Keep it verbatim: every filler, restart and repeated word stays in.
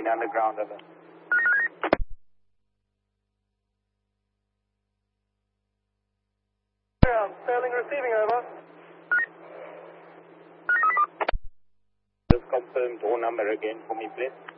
remain underground. Over. Sterling receiving, over. Just confirm door number again for me, please.